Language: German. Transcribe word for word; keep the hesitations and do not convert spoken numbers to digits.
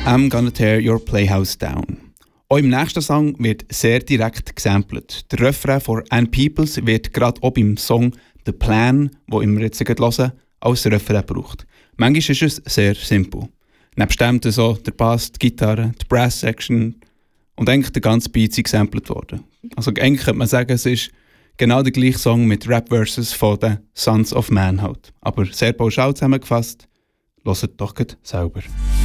I'm Gonna Tear Your Playhouse Down. Auch im nächsten Song wird sehr direkt gesampelt. Der Refrain von Ann Peebles wird gerade auch beim Song «The Plan», wo wir jetzt gerade hören, als Refrain gebraucht. Manchmal ist es sehr simpel. Nebst dem so der Bass, die Gitarre, die Brass-Section und eigentlich der ganze Beat sind gesampelt worden. Also eigentlich könnte man sagen, es ist genau der gleiche Song mit Rap-Verses von den Sons of Man halt. Aber sehr pauschal zusammengefasst, hört doch gerade selber.